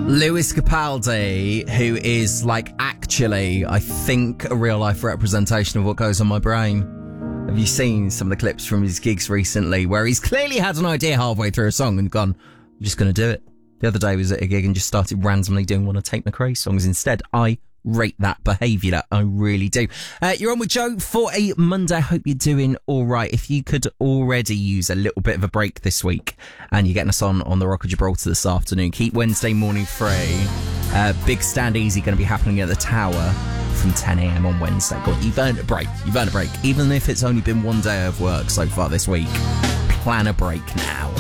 Lewis Capaldi, who is actually, I think, a real life representation of what goes on my brain. Have you seen some of the clips from his gigs recently where he's clearly had an idea halfway through a song and gone, I'm just going to do it. The other day he was at a gig and just started randomly doing one of Tate McRae songs instead. I rate that behaviour, I really do. You're on with Joe for a Monday. Hope you're doing all right. If you could already use a little bit of a break this week and you're getting us on the Rock of Gibraltar this afternoon, keep Wednesday morning free. Big Stand Easy going to be happening at the Tower from 10 a.m. on Wednesday. God, you've earned a break. Even if it's only been one day of work so far this week. Plan a break now.